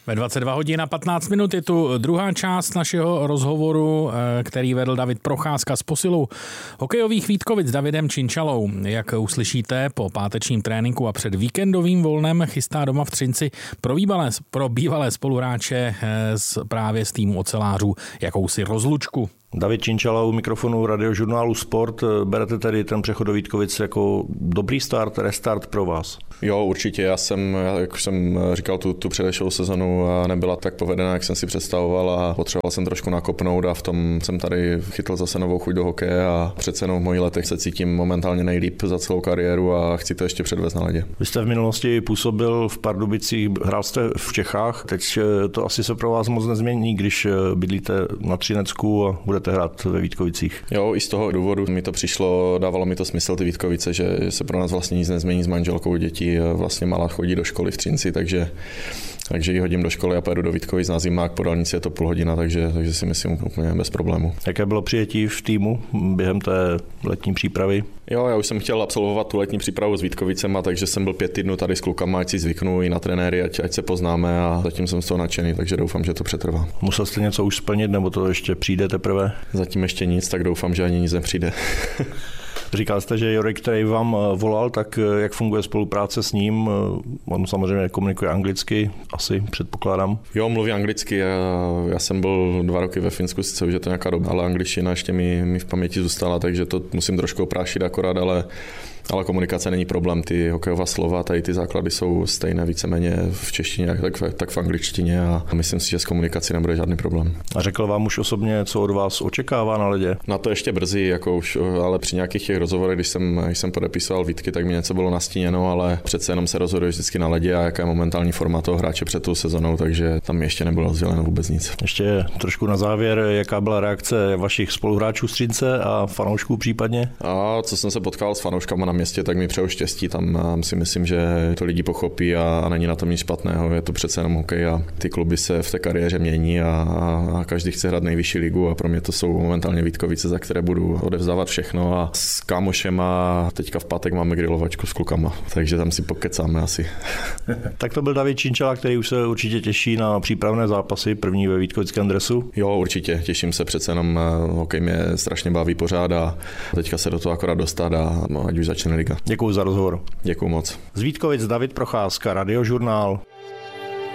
Ve 22 hodin a 15 minut je tu druhá část našeho rozhovoru, který vedl David Procházka s posilou hokejových Vítkovic Davidem Činčalou. Jak uslyšíte, po pátečním tréninku a před víkendovým volnem chystá doma v Třinci pro bývalé spoluhráče právě z týmu ocelářů jakousi rozlučku. David Činčala u mikrofonu Radiožurnálu Sport. Berete tedy ten přechod do Vítkovic jako dobrý start, restart pro vás? Jo, určitě. Jak už jsem říkal, tu předešlou sezonu nebyla tak povedená, jak jsem si představoval a potřeboval jsem trošku nakopnout a v tom jsem tady chytl zase novou chuť do hokeje a přece jenom v mojich letech se cítím momentálně nejlíp za celou kariéru a chci to ještě předvést na ledě. Vy jste v minulosti působil v Pardubicích, hrál jste v Čechách, teď to asi se pro vás moc nezmění, když bydlíte na Třinecku a budete hrát ve Vítkovicích. Jo, i z toho důvodu mi to přišlo, dávalo mi to smysl ty Vítkovice, že se pro nás vlastně nic nezmění s manželkou, děti vlastně malá chodí do školy v Třinci, takže ji hodím do školy a pojedu do Vítkovic na zimák, po dálnici je to půl hodina, takže si myslím úplně bez problému. Jaké bylo přijetí v týmu během té letní přípravy? Jo, já už jsem chtěl absolvovat tu letní přípravu s Vítkovicema, takže jsem byl 5 týdnů tady s klukama, ať si zvyknu i na trenéry, ať se poznáme a zatím jsem z toho nadšený, takže doufám, že to přetrvá. Musel jste něco už splnit, nebo to ještě přijde teprve? Zatím ještě nic, tak doufám, že ani nic nepřijde. Říkal jste, že Jorik, který vám volal, tak jak funguje spolupráce s ním? On samozřejmě komunikuje anglicky, asi předpokládám. Jo, mluví anglicky. Já jsem byl 2 roky ve Finsku, sice už je to nějaká doba, ale angličtina ještě mi v paměti zůstala, takže to musím trošku oprášit akorát, ale komunikace není problém. Ty hokejová slova, tady ty základy jsou stejné víceméně v češtině, tak v angličtině a myslím si, že s komunikací nebude žádný problém. A řekl vám už osobně, co od vás očekává na ledě? Na to ještě brzy, jako už, ale při nějakých těch rozhovorech, když jsem podepisoval Vítky, tak mi něco bylo nastíněno, ale přece jenom se rozhoduje vždycky na ledě a jaká je momentální forma toho hráče před tou sezonou, takže tam ještě nebylo sděleno vůbec nic. Ještě trošku na závěr, jaká byla reakce vašich spoluhráčů z Třince a fanoušků případně? A co jsem se potkal s fanouškama na městě, tak mi přeju štěstí. Tam si myslím, že to lidi pochopí a není na tom nic špatného. Je to přece jenom hokej a ty kluby se v té kariéře mění a každý chce hrát nejvyšší ligu a pro mě to jsou momentálně Vítkovice, za které budu odevzdávat všechno a s kámošem a teďka v pátek máme grilovačku s klukama, takže tam si pokecáme asi. Tak to byl David Činčala, který už se určitě těší na přípravné zápasy, první ve vítkovickém dresu. Jo, určitě, těším se, přece jenom hokej mě strašně baví pořád a teďka se do toho akorát dostat a ať už začne liga. Děkuji za rozhovor. Děkuji moc. Z Vítkovic David Procházka, Radiožurnál.